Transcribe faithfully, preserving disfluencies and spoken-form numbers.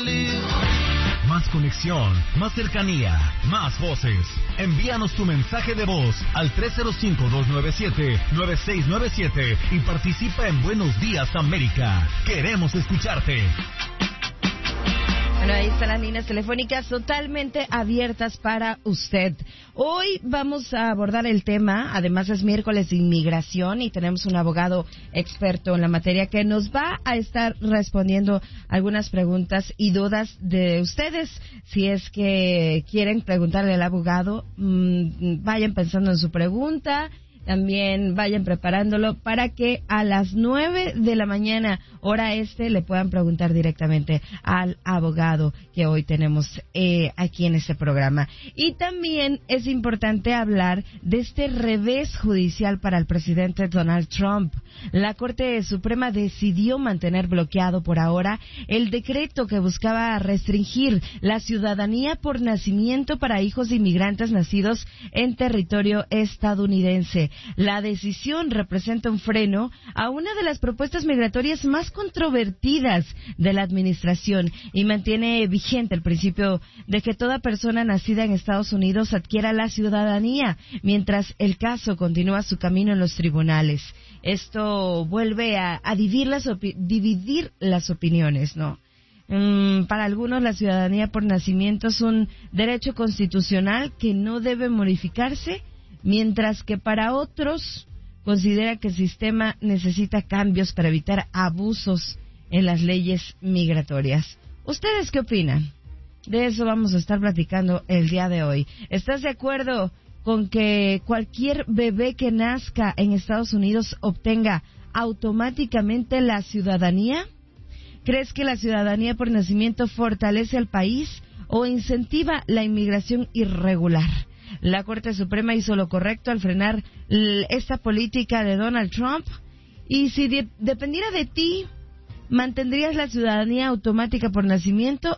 feliz. Más conexión, más cercanía, más voces. Envíanos tu mensaje de voz al tres cero cinco, dos nueve siete, nueve seis nueve siete y participa en Buenos Días América. Queremos escucharte. Bueno, ahí están las líneas telefónicas totalmente abiertas para usted. Hoy vamos a abordar el tema, además es miércoles de inmigración y tenemos un abogado experto en la materia que nos va a estar respondiendo algunas preguntas y dudas de ustedes. Si es que quieren preguntarle al abogado, mmm, vayan pensando en su pregunta. También vayan preparándolo para que a las nueve de la mañana, hora este, le puedan preguntar directamente al abogado que hoy tenemos eh, aquí en este programa. Y también es importante hablar de este revés judicial para el presidente Donald Trump. La Corte Suprema decidió mantener bloqueado por ahora el decreto que buscaba restringir la ciudadanía por nacimiento para hijos de inmigrantes nacidos en territorio estadounidense. La decisión representa un freno a una de las propuestas migratorias más controvertidas de la administración y mantiene vigente el principio de que toda persona nacida en Estados Unidos adquiera la ciudadanía, mientras el caso continúa su camino en los tribunales. Esto vuelve a, a dividir, las opi- dividir las opiniones, ¿no? Mm, para algunos la ciudadanía por nacimiento es un derecho constitucional que no debe modificarse, mientras que para otros considera que el sistema necesita cambios para evitar abusos en las leyes migratorias. ¿Ustedes qué opinan? De eso vamos a estar platicando el día de hoy. ¿Estás de acuerdo con que cualquier bebé que nazca en Estados Unidos obtenga automáticamente la ciudadanía? ¿Crees que la ciudadanía por nacimiento fortalece al país o incentiva la inmigración irregular? La Corte Suprema hizo lo correcto al frenar l- esta política de Donald Trump. Y si de- dependiera de ti, ¿mantendrías la ciudadanía automática por nacimiento